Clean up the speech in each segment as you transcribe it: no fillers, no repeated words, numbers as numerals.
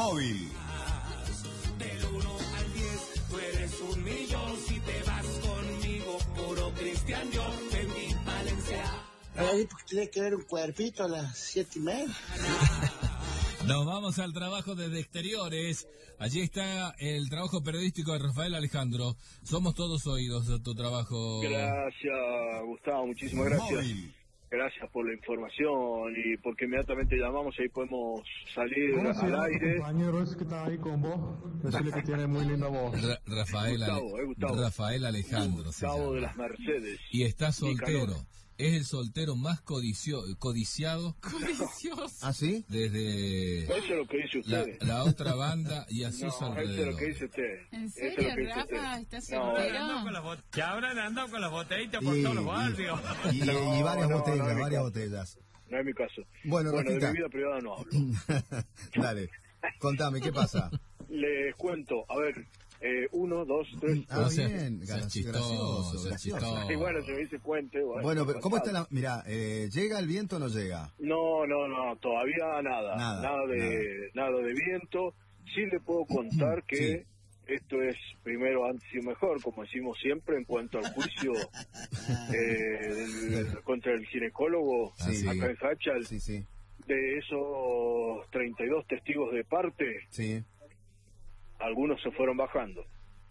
móvil. Del 1 al 10, tú eres 1.000.000. Si te vas conmigo, puro Cristian Dior, Fendi, Valencia. Ahí porque tiene que ver un cuerpito a las 7:30. Nos vamos al trabajo desde exteriores. Allí está el trabajo periodístico de Rafael Alejandro. Somos todos oídos de tu trabajo. Gracias, Gustavo, muchísimas gracias. Móvil. Gracias por la información y porque inmediatamente llamamos y ahí podemos salir ¿Cómo se al llama tu aire. compañero ese que está ahí con vos? Decirle que tiene muy linda voz. Gustavo. Rafael Alejandro. se Gustavo llama. de las Mercedes. Y está soltero. Nicanor. Es el soltero más codiciado ¿Ah, sí? desde Eso es lo que dice usted. la otra banda y a sus No, eso es lo alrededores. que dice usted. ¿En Eso es serio, lo que dice Rafa? usted. ¿Estás No, soltero? Que habrán andado con las botellitas Y, por todos los barrios. y No, varias no, botellas, no, varias no. botellas. no es mi caso. Bueno, de Rafita. mi vida privada no hablo. Dale, contame, ¿qué pasa? Les cuento, a ver, 1, 2, 3. Ah, O sea, bien, sos chistoso, gracioso. Y bueno, se me dice puente. Bueno, pero ¿cómo está la...? Mirá, ¿llega el viento o no llega? No, todavía nada. Nada de viento. Sí le puedo contar que esto es primero, antes y mejor, como decimos siempre, en cuanto al juicio contra el ginecólogo Sí. acá en Hachal. Sí, sí, De esos 32 testigos de parte, sí. algunos se fueron bajando.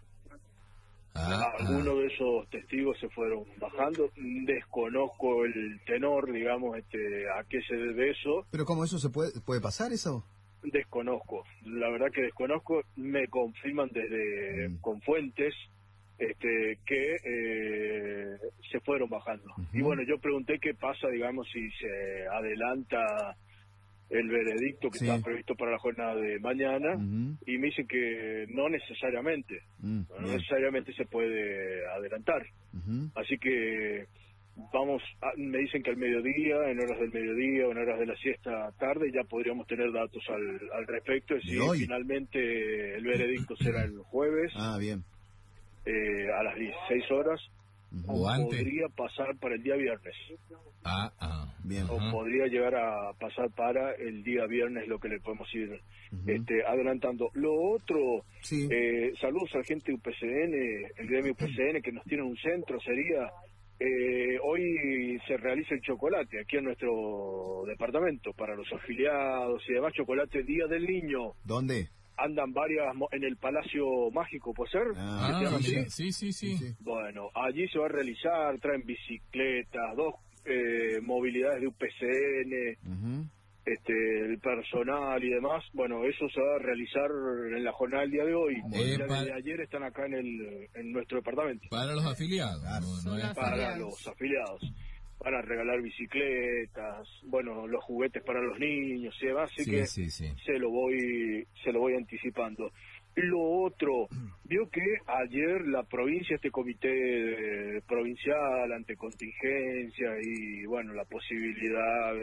Algunos de esos testigos se fueron bajando. Desconozco el tenor, digamos, a qué se debe eso. Pero ¿cómo eso se puede pasar, eso? Desconozco, la verdad que desconozco. Me confirman desde con fuentes que se fueron bajando. Y bueno, yo pregunté qué pasa, digamos, si se adelanta el veredicto que está previsto para la jornada de mañana, y me dicen que no necesariamente, no necesariamente se puede adelantar. Así que me dicen que al mediodía, en horas del mediodía o en horas de la siesta tarde, ya podríamos tener datos al respecto. Es decir, finalmente el veredicto será el jueves, bien. A las 16 horas, o podría pasar para el día viernes. Bien. O podría llegar a pasar para el día viernes, lo que le podemos ir adelantando. Lo otro, saludos a la gente de UPCN, el gremio UPCN, que nos tiene un centro, sería... hoy se realiza el chocolate aquí en nuestro departamento para los afiliados y demás. Chocolate Día del Niño. ¿Dónde? Andan varias en el Palacio Mágico, ¿puede ser? Sí. Bueno, allí se va a realizar, traen bicicletas, 2 movilidades de UPCN, el personal y demás. Bueno, eso se va a realizar en la jornada del día de hoy. Ya desde ayer están acá en nuestro departamento. Para los afiliados. Para los afiliados. Van a regalar bicicletas, bueno, los juguetes para los niños y demás, así que se lo voy anticipando. Lo otro, vio que ayer la provincia, este comité provincial ante contingencia y bueno, la posibilidad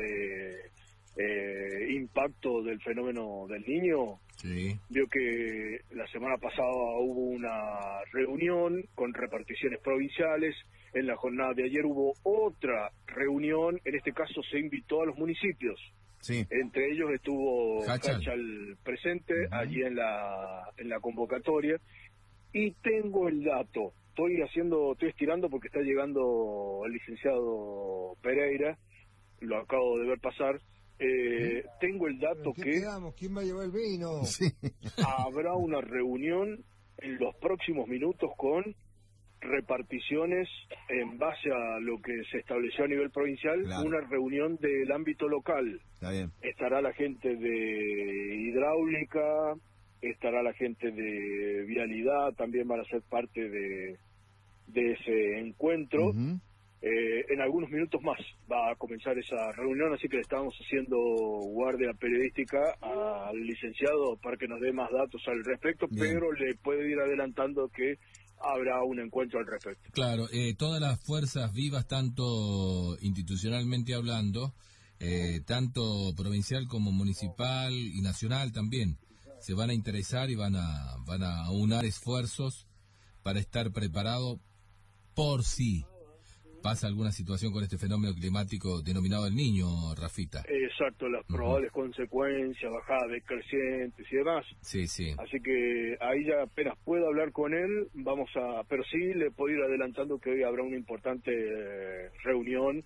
de impacto del fenómeno del Niño, vio que la semana pasada hubo una reunión con reparticiones provinciales. En la jornada de ayer hubo otra reunión, en este caso se invitó a los municipios. Entre ellos estuvo Hachal presente allí en la convocatoria. Y tengo el dato, estoy estirando porque está llegando el licenciado Pereira, lo acabo de ver pasar. Tengo el dato que ¿quién va a llevar el vino? Habrá una reunión en los próximos minutos con reparticiones en base a lo que se estableció a nivel provincial, una reunión del ámbito local. Está bien. Estará la gente de hidráulica, estará la gente de vialidad, también van a ser parte de ese encuentro. En algunos minutos más va a comenzar esa reunión, así que le estamos haciendo guardia periodística al licenciado para que nos dé más datos al respecto, pero le puedo ir adelantando que habrá un encuentro al respecto. Claro, todas las fuerzas vivas, tanto institucionalmente hablando, tanto provincial como municipal y nacional también, se van a interesar y van a unar esfuerzos para estar preparado por si pasa alguna situación con este fenómeno climático denominado El Niño, Rafita. Exacto, las probables consecuencias, bajada decrecientes y demás. Sí, sí. Así que ahí ya apenas puedo hablar con él, pero sí le puedo ir adelantando que hoy habrá una importante reunión,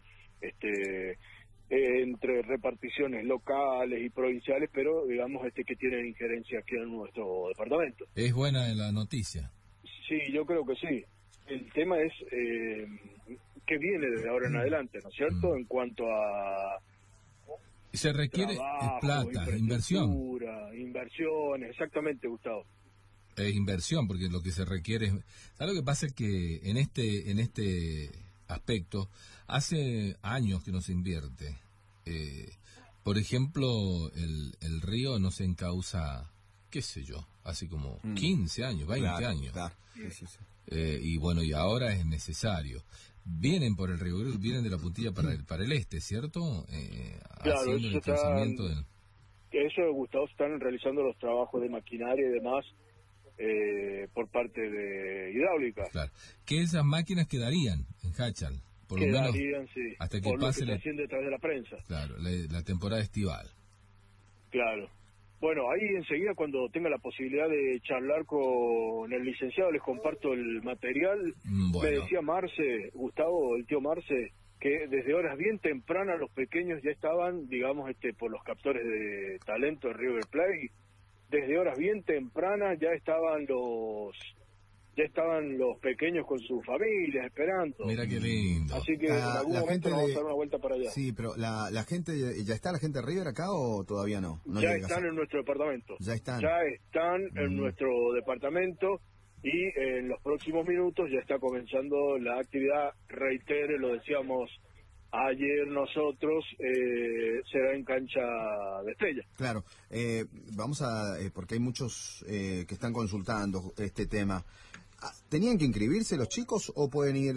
entre reparticiones locales y provinciales, pero digamos que tienen injerencia aquí en nuestro departamento. Es buena la noticia. Sí, yo creo que sí. El tema es que viene desde ahora en adelante, ¿no es cierto? En cuanto a... Se requiere trabajo, plata, inversión. Inversiones, exactamente, Gustavo. Es inversión, porque lo que se requiere es... ¿Sabes lo que pasa? Es que en este aspecto, hace años que no se invierte. Por ejemplo, el río no se encauza, qué sé yo, hace como 15 años, 20 años. Claro. Sí. Y bueno, y ahora es necesario. Vienen por el río, vienen de la puntilla para el este, ¿cierto? Claro, haciendo el trazamiento eso, Gustavo, están realizando los trabajos de maquinaria y demás por parte de hidráulica. Claro. Que esas máquinas quedarían en Hachal, por lo menos sí, hasta que por pase lo que está haciendo a través de la prensa. Claro, la temporada estival. Claro. Bueno, ahí enseguida cuando tenga la posibilidad de charlar con el licenciado les comparto el material. Bueno. Me decía Marce, Gustavo, el tío Marce, que desde horas bien tempranas los pequeños ya estaban, digamos, por los captores de talento de River Plate. Desde horas bien tempranas ya estaban los pequeños con sus familias esperando. Mira qué lindo. Así que en algún momento vamos a dar una vuelta para allá. Sí, pero la gente, ¿ya está la gente de River acá o todavía no? Ya están en nuestro departamento. Ya están en nuestro departamento y en los próximos minutos ya está comenzando la actividad. Reitere, lo decíamos ayer nosotros, será en cancha de Estrella. Claro, vamos a, porque hay muchos que están consultando este tema. ¿Tenían que inscribirse los chicos o pueden ir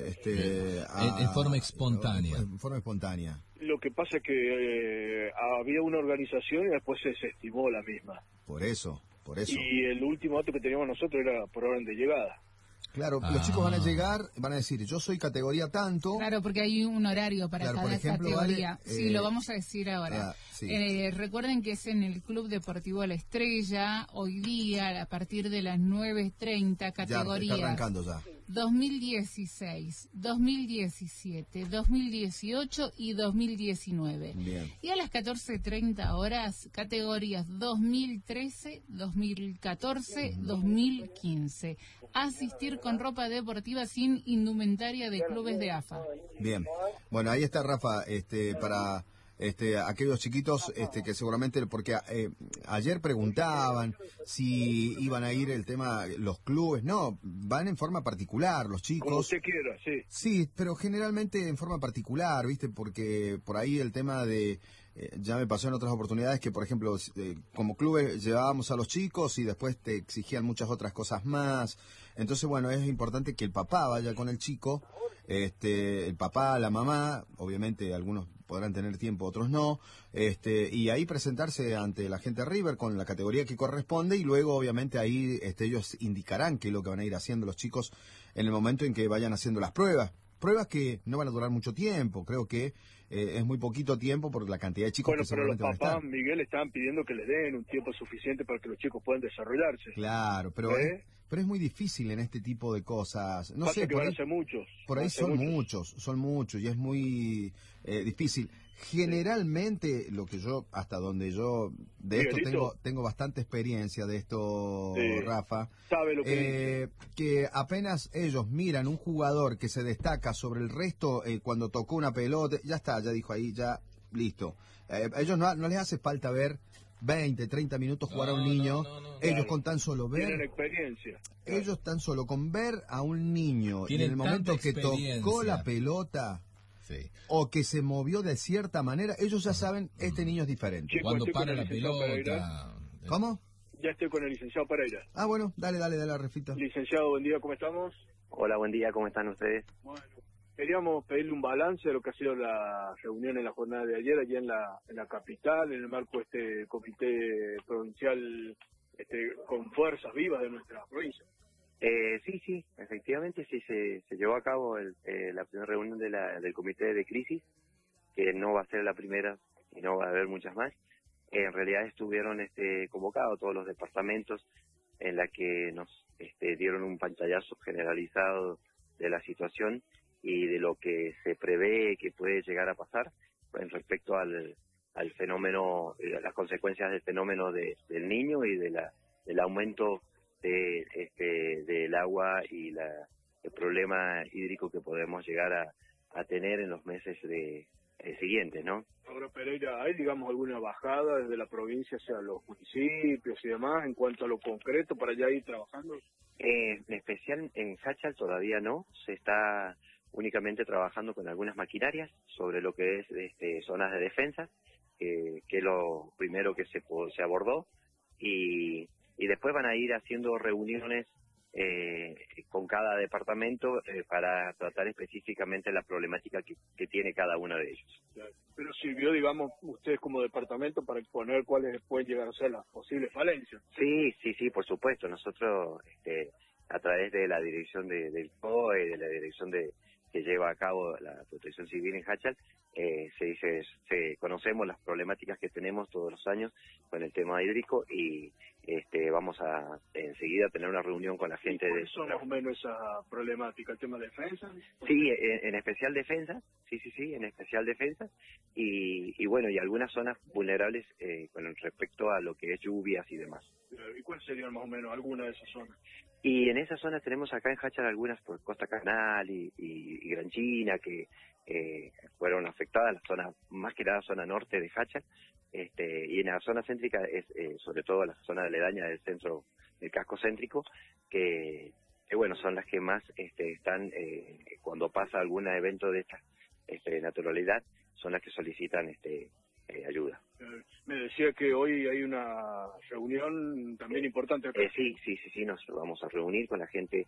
en forma espontánea? En forma espontánea. Lo que pasa es que había una organización y después se desestimó la misma. Por eso. Y el último dato que teníamos nosotros era por orden de llegada. Claro, los chicos van a llegar, van a decir, yo soy categoría tanto. Claro, porque hay un horario para cada categoría. Vale, sí, lo vamos a decir ahora. Sí. Recuerden que es en el Club Deportivo La Estrella, hoy día, a partir de las 9:30, categorías. Ya, está arrancando ya. 2016, 2017, 2018 y 2019. Bien. Y a las 14:30 horas, categorías 2013, 2014, 2015. Asistir con ropa deportiva sin indumentaria de clubes de AFA. Bien. Bueno, ahí está Rafa, para aquellos chiquitos que seguramente, porque ayer preguntaban si iban a ir el tema, los clubes, no, van en forma particular los chicos. Como usted quiera, sí. Sí, pero generalmente en forma particular, ¿viste? Porque por ahí el tema de... ya me pasó en otras oportunidades que, por ejemplo, como clubes llevábamos a los chicos y después te exigían muchas otras cosas más. Entonces, bueno, es importante que el papá vaya con el chico, el papá, la mamá, obviamente algunos podrán tener tiempo, otros no, y ahí presentarse ante la gente de River con la categoría que corresponde y luego, obviamente, ahí ellos indicarán qué es lo que van a ir haciendo los chicos en el momento en que vayan haciendo las pruebas. Pruebas que no van a durar mucho tiempo, creo que es muy poquito tiempo por la cantidad de chicos que seguramente van a estar. Bueno, pero los papás, Miguel, estaban pidiendo que les den un tiempo suficiente para que los chicos puedan desarrollarse. Claro, pero es muy difícil en este tipo de cosas. No sé, que van a ser muchos. Por ahí son muchos y es muy difícil. Generalmente, lo que yo, hasta donde yo, de esto tengo bastante experiencia de esto, Rafa, sabe lo que apenas ellos miran un jugador que se destaca sobre el resto, cuando tocó una pelota, ya está, ya dijo ahí, ya, listo. A ellos no les hace falta ver 20, 30 minutos jugar a un niño. Ellos claro, con tan solo ver... Tienen experiencia. Ellos tan solo con ver a un niño y en el momento que tocó la pelota... Sí. O que se movió de cierta manera, ellos ya saben, este niño es diferente. Cuando para la pelota... ¿Cómo? Ya estoy con el licenciado Pereira. Ah, bueno, dale, Rafita. Licenciado, buen día, ¿cómo estamos? Hola, buen día, ¿cómo están ustedes? Bueno, queríamos pedirle un balance de lo que ha sido la reunión en la jornada de ayer, allá en la capital, en el marco de este comité provincial con fuerzas vivas de nuestra provincia. Sí, efectivamente sí se llevó a cabo la primera reunión del comité de crisis, que no va a ser la primera y no va a haber muchas más. En realidad estuvieron convocados todos los departamentos en la que nos dieron un pantallazo generalizado de la situación y de lo que se prevé que puede llegar a pasar en respecto al fenómeno, las consecuencias del fenómeno del Niño y del aumento del agua y el problema hídrico que podemos llegar a tener en los meses siguientes, ¿no? Ahora, Pereira, ¿hay, digamos, alguna bajada desde la provincia hacia los municipios y demás en cuanto a lo concreto para ya ir trabajando? En especial en Hachal todavía no, se está únicamente trabajando con algunas maquinarias sobre lo que es zonas de defensa, que es lo primero que se abordó, y después van a ir haciendo reuniones con cada departamento para tratar específicamente la problemática que tiene cada uno de ellos. Pero sirvió, digamos, ustedes como departamento para exponer cuáles pueden llegar a ser las posibles falencias. Sí, por supuesto. Nosotros, a través de la dirección del COE, de la dirección que lleva a cabo la Protección Civil en Hachal, conocemos las problemáticas que tenemos todos los años con el tema hídrico y vamos a enseguida tener una reunión con la gente de... ¿Son más o menos esa problemática, el tema de defensa? Sí, en especial defensa, sí, en especial defensa y bueno, y algunas zonas vulnerables con respecto a lo que es lluvias y demás. ¿Y cuáles serían más o menos algunas de esas zonas? Y en esas zonas tenemos acá en Hachal algunas por Costa Canal y Gran China que fueron afectadas, la zona, más que nada zona norte de Hachal, y en la zona céntrica es sobre todo la zona aledaña del centro, del casco céntrico, que bueno, son las que más están, cuando pasa algún evento de esta naturalidad, son las que solicitan ayuda. Me decía que hoy hay una reunión también importante. Sí, nos vamos a reunir con la gente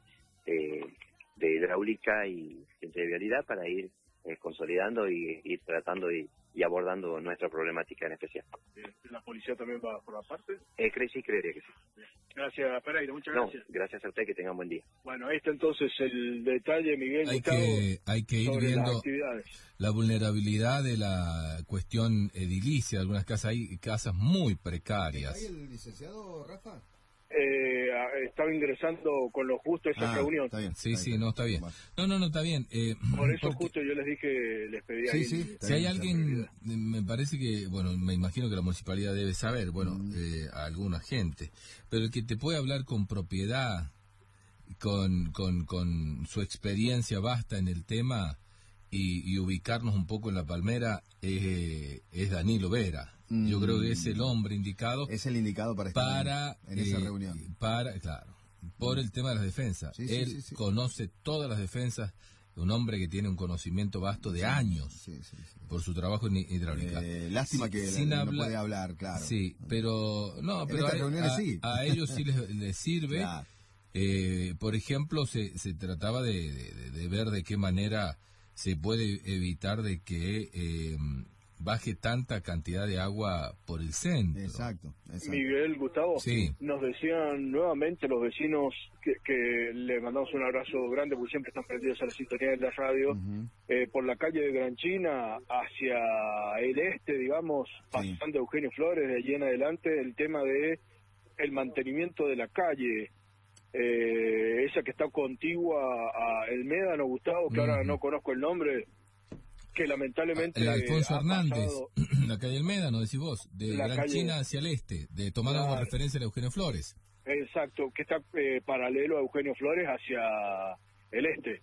de hidráulica y gente de vialidad para ir consolidando y ir tratando y abordando nuestra problemática en especial. ¿La policía también va a formar parte? Sí, creería que sí. Gracias, Pereira, muchas gracias. No, gracias a usted, que tenga un buen día. Bueno, ahí está entonces el detalle, Miguel. Hay que ir viendo la vulnerabilidad de la cuestión edilicia. Algunas casas, hay casas muy precarias. ¿Está ahí el licenciado, Rafa? Estaba ingresando con lo justo a esa reunión. Está bien, no, está bien. No, está bien. Por eso justo yo les dije, les pedí a si hay alguien, me parece que, bueno, me imagino que la municipalidad debe saber, a alguna gente, pero el que te puede hablar con propiedad, con su experiencia vasta en el tema y ubicarnos un poco en la palmera es Danilo Vera. Yo creo que es el hombre indicado. Es el indicado para estar en esa reunión. Claro, por el tema de las defensas. Él conoce todas las defensas, un hombre que tiene un conocimiento vasto de años por su trabajo en hidráulica. Lástima que no puede hablar, claro. Sí, pero a ellos sí les sirve. Claro. Por ejemplo, se trataba de ver de qué manera se puede evitar de que baje tanta cantidad de agua por el centro. Exacto. Miguel, Gustavo, nos decían nuevamente los vecinos que le mandamos un abrazo grande porque siempre están prendidos a la sintonía de la radio, por la calle de Gran China hacia el digamos, pasando Eugenio Flores, de allí en adelante, el tema de el mantenimiento de la calle, esa que está contigua a El Médano, Gustavo, que ahora no conozco el nombre, que lamentablemente el Alfonso Hernández, la calle El Médano, decís vos, de Gran China hacia el este, tomando como referencia a Eugenio Flores. Exacto, que está paralelo a Eugenio Flores hacia el este.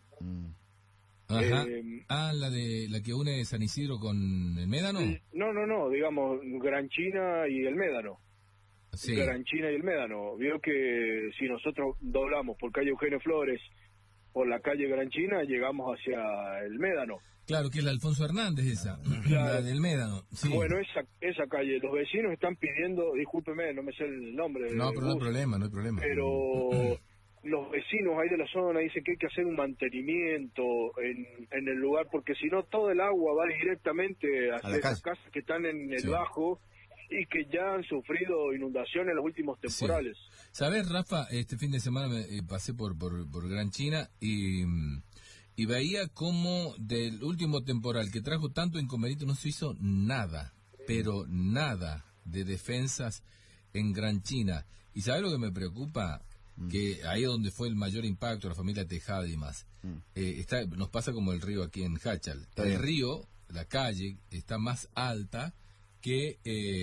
Ajá. La que une San Isidro con El Médano. No, digamos Gran China y El Médano. Sí. Gran China y El Médano. Vio que si nosotros doblamos por calle Eugenio Flores, por la calle Gran China, llegamos hacia El Médano. Claro, que es la Alfonso Hernández esa, la del Médano. Sí. Bueno, esa calle, los vecinos están pidiendo, discúlpeme, no me sé el nombre. No, pero no hay problema. Pero los vecinos ahí de la zona dicen que hay que hacer un mantenimiento en el lugar, porque si no todo el agua va directamente hacia esas casas que están en el bajo, y que ya han sufrido inundaciones en los últimos temporales. Sí. ¿Sabés, Rafa? Este fin de semana pasé por Gran China y veía cómo del último temporal que trajo tanto inconveniente no se hizo nada, pero nada de defensas en Gran China. ¿Y sabés lo que me preocupa? Que ahí es donde fue el mayor impacto, la familia Tejada y más. Nos pasa como el río aquí en Hachal. El río, la calle, está más alta que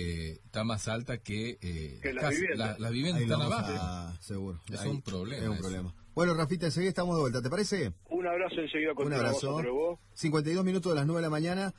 las viviendas están abajo. Seguro. Es un problema. Es un problema. Bueno, Rafita, enseguida estamos de vuelta, ¿te parece? Un abrazo enseguida con un abrazo. Vos. 52 minutos de las 9 de la mañana.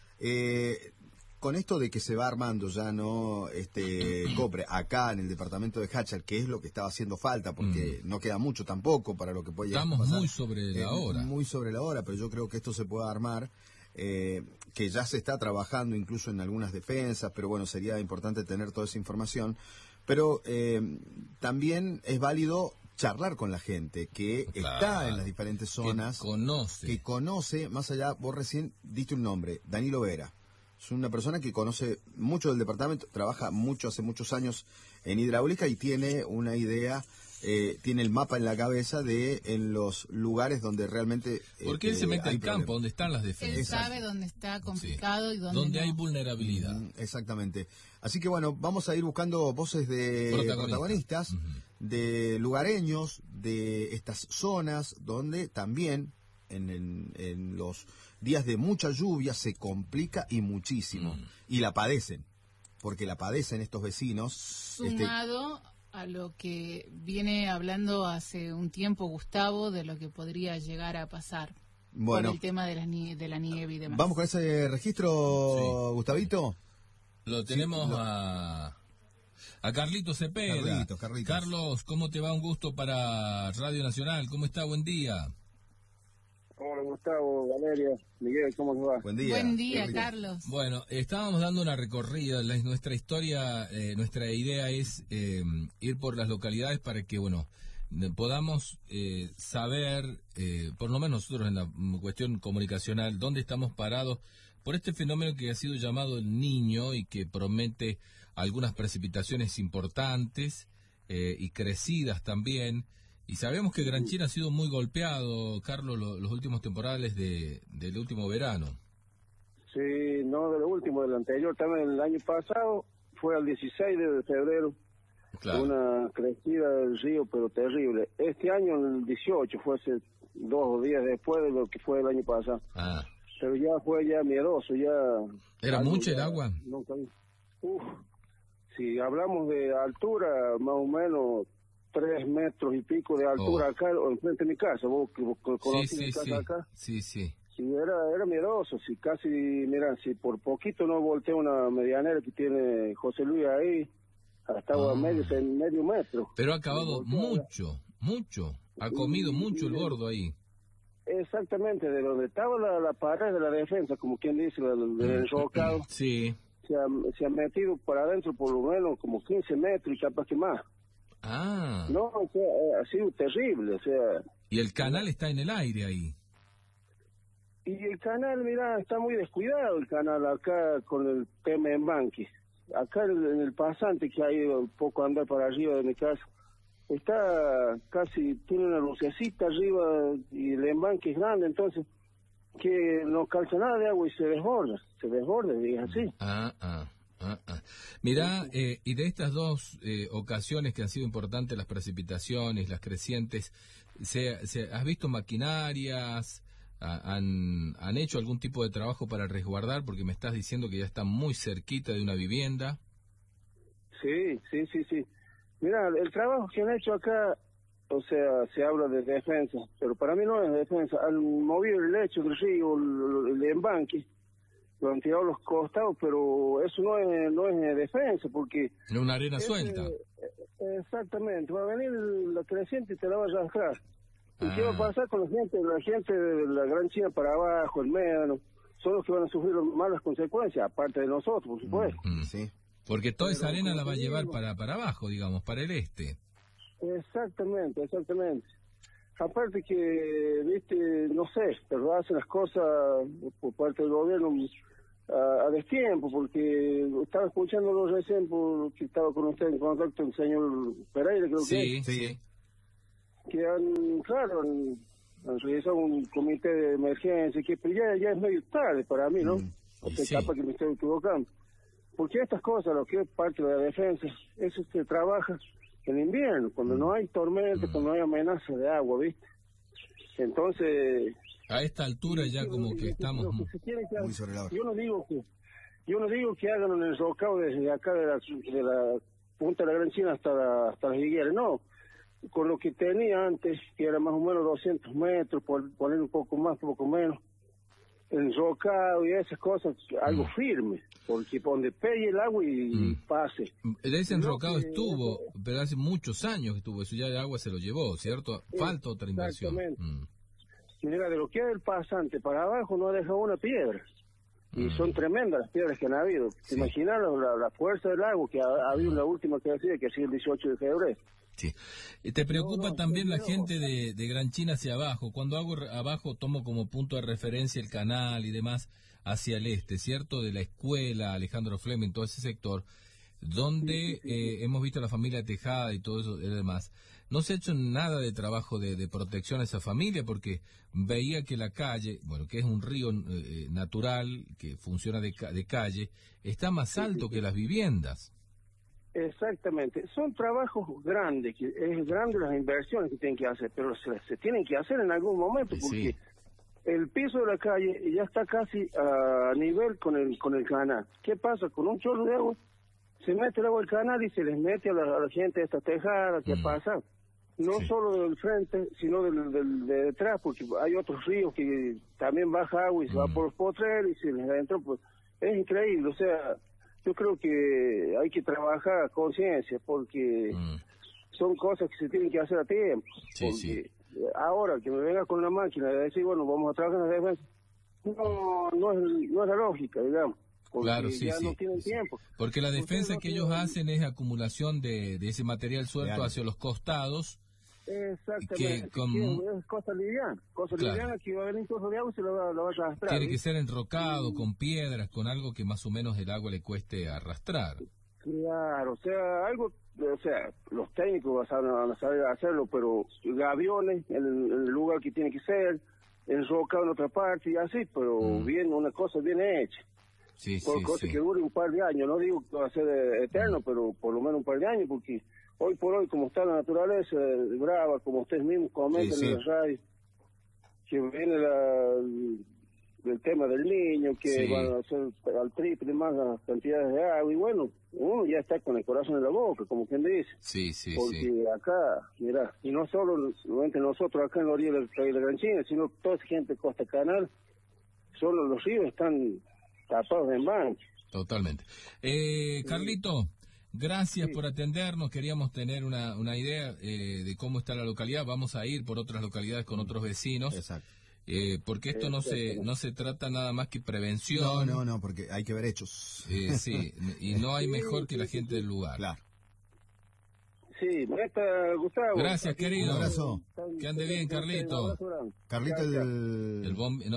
Con esto de que se va armando ya no COPRE acá en el departamento de Hachal, que es lo que estaba haciendo falta, porque no queda mucho tampoco para lo que puede llegar a pasar. Estamos muy sobre la hora. Muy sobre la hora, pero yo creo que esto se puede armar, que ya se está trabajando incluso en algunas defensas, pero bueno, sería importante tener toda esa información. Pero también es válido charlar con la gente que está en las diferentes zonas, que conoce, más allá, vos recién diste un nombre, Danilo Vera. Es una persona que conoce mucho del departamento, trabaja mucho, hace muchos años en hidráulica y tiene una idea, tiene el mapa en la cabeza de en los lugares donde realmente... Porque él se mete al campo, donde están las defensas. Él sabe dónde está complicado y donde hay vulnerabilidad. Exactamente. Así que bueno, vamos a ir buscando voces de protagonistas, de lugareños, de estas zonas donde también en los días de mucha lluvia se complica y muchísimo. Y la padecen, porque la padecen estos vecinos. Sumado a lo que viene hablando hace un tiempo Gustavo, de lo que podría llegar a pasar por el tema de la nieve y demás. ¿Vamos con ese registro, Gustavito? Lo tenemos a Carlitos Cepeda. Carlitos. Carlos, ¿cómo te va? Un gusto para Radio Nacional. ¿Cómo está? Buen día. Hola, Gustavo, Valeria, Miguel, ¿cómo se va? Buen día. Buen día, Carlos. Bueno, estábamos dando una recorrida. Nuestra historia, nuestra idea es ir por las localidades para que, podamos saber, por lo menos nosotros en la cuestión comunicacional, dónde estamos parados por este fenómeno que ha sido llamado el Niño y que promete algunas precipitaciones importantes y crecidas también. Y sabemos que Gran China ha sido muy golpeado, Carlos, los últimos temporales del último verano. Sí, no del último, del anterior, también el año pasado, fue al 16 de febrero, una crecida del río, pero terrible. Este año, el 18, fue hace 2 días después de lo que fue el año pasado. Pero ya fue miedoso, ya... ¿Era mucho el agua? Si hablamos de altura, más o menos 3 metros y pico de altura acá, enfrente de mi casa, vos conocés mi casa acá. Sí. Sí, era miedoso, si casi, mira, si por poquito no voltea una medianera que tiene José Luis ahí, hasta medio metro. Pero ha acabado mucho, ha comido mucho el gordo ahí. Exactamente, de donde estaba la pared de la defensa, como quien dice, del enrocado, se ha metido para adentro por lo menos como 15 metros y capaz que más. No, o sea, ha sido terrible, o sea... Y el canal está en el aire ahí. Y el canal, mira, está muy descuidado el canal acá con el tema de embanque. Acá en el pasante que ha ido un poco a andar para arriba de mi casa, está casi, tiene una lucecita arriba y el embanque es grande, entonces que no calza nada de agua y se desborda, y es así. Mirá, y de estas dos ocasiones que han sido importantes, las precipitaciones, las crecientes, ¿has visto maquinarias? ¿Han hecho algún tipo de trabajo para resguardar? Porque me estás diciendo que ya está muy cerquita de una vivienda. Sí. Mira, el trabajo que han hecho acá, o sea, se habla de defensa, pero para mí no es defensa. Han movido el lecho del río, el embanque, lo han tirado a los costados, pero eso no es defensa, porque... Es una arena suelta. Exactamente, va a venir la creciente y te la va a arrastrar. ¿Y qué va a pasar con la gente de la Gran China para abajo, el Médano? Son los que van a sufrir malas consecuencias, aparte de nosotros, por supuesto. Sí, porque toda esa arena la va a llevar para abajo, digamos, para el este. Exactamente. Aparte que, viste, no sé, pero hacen las cosas por parte del gobierno a destiempo, porque estaba escuchándolo recién porque estaba con usted en contacto el señor Pereira, creo que sí. Que han realizado un comité de emergencia, pero ya es medio tarde para mí, ¿no? Capaz que me estoy equivocando. Porque estas cosas, lo que es parte de la defensa, eso se trabaja en invierno, cuando no hay tormenta, cuando no hay amenaza de agua, ¿viste? Entonces... A esta altura ya como que estamos muy sobre la hora. Yo no digo que hagan un enrocado desde acá de la punta de la Gran China hasta las higueras, no. Con lo que tenía antes, que era más o menos 200 metros, poner un poco más, un poco menos, enrocado y esas cosas, algo firme, porque donde pegue el agua y pase. Ese enrocado estuvo, pero hace muchos años que estuvo, eso ya el agua se lo llevó, ¿cierto? Falta otra inversión. Mira, de lo que es el pasante para abajo no ha dejado una piedra. Y son tremendas las piedras que han habido. ¿Se imaginaron la fuerza del agua que ha habido en la última que ha sido el 18 de febrero? Sí. ¿Te preocupa también la gente de Gran China hacia abajo? Cuando hago abajo tomo como punto de referencia el canal y demás hacia el este, ¿cierto? De la escuela, Alejandro Fleming, todo ese sector, donde hemos visto a la familia Tejada y todo eso y demás. No se ha hecho nada de trabajo de protección a esa familia porque veía que la calle, bueno, que es un río natural, que funciona de calle, está más alto que las viviendas. Exactamente. Son trabajos grandes, es grande las inversiones que tienen que hacer, pero se tienen que hacer en algún momento porque el piso de la calle ya está casi a nivel con el canal. ¿Qué pasa? Con un chorro de agua se mete el agua al canal y se les mete a la gente de esta tejada. ¿Qué pasa? No solo del frente, sino de detrás, porque hay otros ríos que también baja agua y se va por los potreros y se les adentro, pues es increíble. O sea, yo creo que hay que trabajar a conciencia, porque son cosas que se tienen que hacer a tiempo. Ahora que me venga con una máquina y decir, bueno, vamos a trabajar en la defensa, no es la lógica, digamos. Claro, no tienen tiempo. Porque la defensa que ellos hacen es acumulación de ese material suelto hacia los costados. Exactamente, es cosa liviana, que va a venir un trozo de agua y se lo va a arrastrar. Tiene que ser enrocado con piedras, con algo que más o menos el agua le cueste arrastrar. Claro, o sea, los técnicos van a saber hacerlo, pero gaviones en el lugar que tiene que ser, enrocado en otra parte y así, pero bien, una cosa bien hecha. Cosa que dure un par de años, no digo que va a ser eterno, pero por lo menos un par de años, porque hoy por hoy, como está la naturaleza brava, como ustedes mismos comentan en la radio, que viene el tema del niño, que van a hacer al triple más las cantidades de agua, y bueno, uno ya está con el corazón en la boca, como quien dice. Porque acá, mira, y no solo entre nosotros acá en la orilla de la Gran China, sino toda esa gente de Costa Canal, solo los ríos están tapados en banco. Totalmente. Carlito, gracias por atendernos. Queríamos tener una idea de cómo está la localidad. Vamos a ir por otras localidades con otros vecinos. Exacto. Porque esto no se trata nada más que prevención. No, porque hay que ver hechos. Y no hay mejor que la gente del lugar. Claro. Sí, Gustavo. Gracias, querido. Un abrazo. Que ande bien, Carlito. Carlito la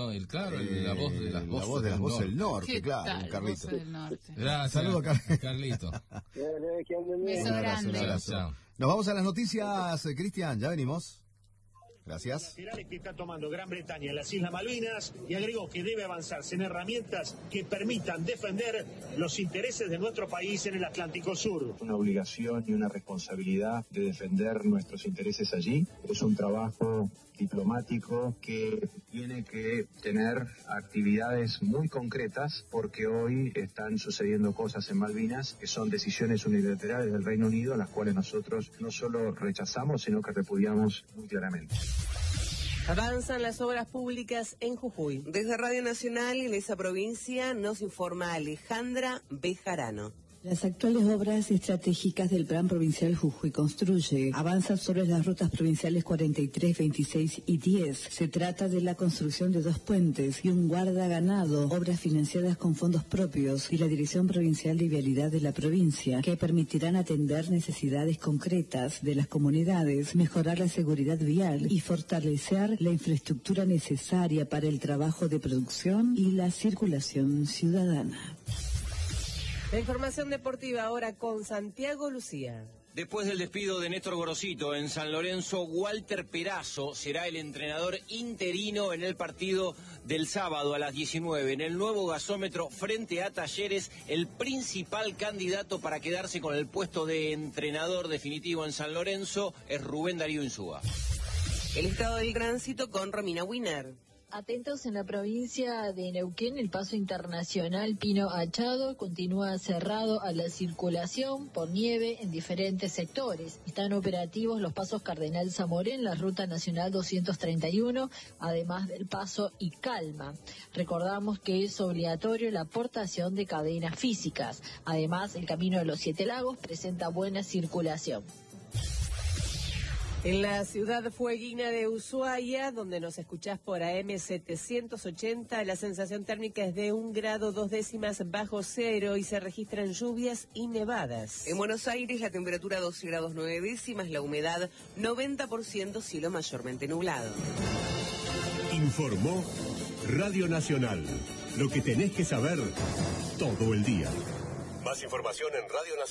voz de las voces del norte, claro, Carlito. Gracias. Saludos, Carlito. Beso grande. Nos vamos a las noticias, Cristian, ya venimos. Gracias. Que está tomando Gran Bretaña en las Islas Malvinas y agregó que debe avanzarse en herramientas que permitan defender los intereses de nuestro país en el Atlántico Sur. Una obligación y una responsabilidad de defender nuestros intereses allí. Es un trabajo diplomático que tiene que tener actividades muy concretas porque hoy están sucediendo cosas en Malvinas que son decisiones unilaterales del Reino Unido, las cuales nosotros no solo rechazamos sino que repudiamos muy claramente. Avanzan las obras públicas en Jujuy. Desde Radio Nacional en esa provincia nos informa Alejandra Bejarano. Las actuales obras estratégicas del Plan Provincial Jujuy Construye avanzan sobre las rutas provinciales 43, 26 y 10. Se trata de la construcción de 2 puentes y un guardaganado, obras financiadas con fondos propios y la Dirección Provincial de Vialidad de la provincia, que permitirán atender necesidades concretas de las comunidades, mejorar la seguridad vial y fortalecer la infraestructura necesaria para el trabajo de producción y la circulación ciudadana. La información deportiva ahora con Santiago Lucía. Después del despido de Néstor Gorosito en San Lorenzo, Walter Perazo será el entrenador interino en el partido del sábado a las 19. En el nuevo gasómetro frente a Talleres, el principal candidato para quedarse con el puesto de entrenador definitivo en San Lorenzo es Rubén Darío Insúa. El estado del tránsito con Romina Winer. Atentos en la provincia de Neuquén, el paso internacional Pino Achado continúa cerrado a la circulación por nieve en diferentes sectores. Están operativos los pasos Cardenal Zamorén, la ruta nacional 231, además del paso y Calma. Recordamos que es obligatorio la aportación de cadenas físicas. Además, el camino de los 7 Lagos presenta buena circulación. En la ciudad fueguina de Ushuaia, donde nos escuchás por AM 780, la sensación térmica es de 1 grado 2 décimas bajo cero y se registran lluvias y nevadas. En Buenos Aires la temperatura 12 grados 9 décimas, la humedad 90%, cielo mayormente nublado. Informó Radio Nacional. Lo que tenés que saber todo el día. Más información en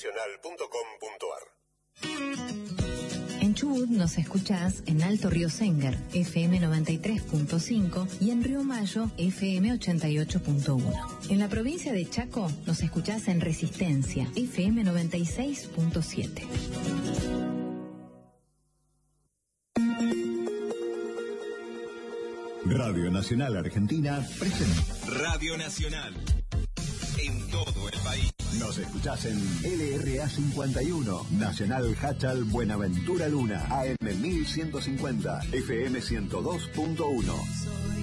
radionacional.com.ar. En Chubut nos escuchás en Alto Río Sengar, FM 93.5 y en Río Mayo, FM 88.1. En la provincia de Chaco nos escuchás en Resistencia, FM 96.7. Radio Nacional Argentina presenta Radio Nacional en todo el país. Nos escuchás en LRA 51, Nacional Hachal Buenaventura Luna, AM 1150, FM 102.1.